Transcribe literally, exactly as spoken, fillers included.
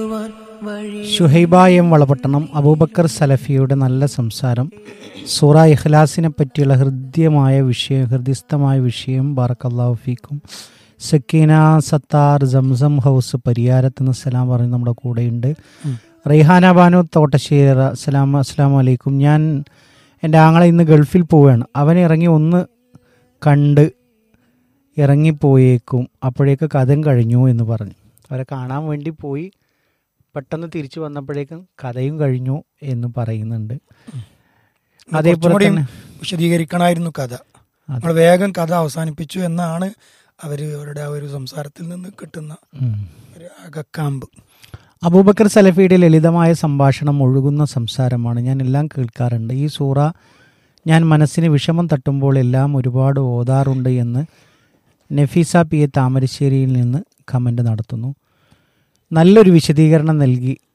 Shuhaiba M Valapattanam Abubakar സലഫിയുടെ നല്ല സംസാരം. സൂറ ഇഖ്ലാസിനെ പറ്റിയുള്ള ഹൃദ്യമായ വിഷയം ഹൃദയസ്ഥമായ വിഷയം. ബാറക്കല്ലാഹു ഫീക്കും. സക്കീന സത്താർ സംസം ഹൗസ് പരിയാരത്ത് നിന്ന് സലാം പറഞ്ഞ് നമ്മുടെ കൂടെയുണ്ട്. റൈഹാന ബാനു തോട്ടശ്ശേരി അസ്സലാം അസ്സലാമു അലൈക്കും. ഞാൻ എൻ്റെ ആങ്ങളെ ഇന്ന് ഗൾഫിൽ പോവുകയാണ്. അവൻ ഇറങ്ങി ഒന്ന് കണ്ട് ഇറങ്ങിപ്പോയേക്കും, അപ്പോഴേക്ക് കഥയും കഴിഞ്ഞു എന്ന് പറഞ്ഞു. അവരെ കാണാൻ വേണ്ടി പോയി, പെട്ടെന്ന് തിരിച്ചു വന്നപ്പോഴേക്കും കഥയും കഴിഞ്ഞു എന്ന് പറയുന്നുണ്ട്. അതേപോലെ തന്നെ വിശദീകരിക്കണമായിരുന്നു കഥ. നമ്മൾ വേഗം കഥ അവസാനിപ്പിച്ചു എന്നാണ് അവർ അവരുടെ ആ ഒരു സംസാരത്തിൽ നിന്ന് കിട്ടുന്ന ഒരു അകക്കാമ്പ്. അബൂബക്കർ സലഫിയുടെ ലളിതമായ സംഭാഷണം ഒഴുകുന്ന സംസാരമാണ്. ഞാൻ എല്ലാം കേൾക്കാറുണ്ട്. ഈ സൂറ ഞാൻ മനസ്സിന് വിഷമം തട്ടുമ്പോൾ എല്ലാം ഒരുപാട് ഓതാറുണ്ട് എന്ന് നഫീസ പി എ താമരശ്ശേരിയിൽ നിന്ന് കമൻ്റ് നടത്തുന്നു. നല്ലൊരു വിശദീകരണം നൽകി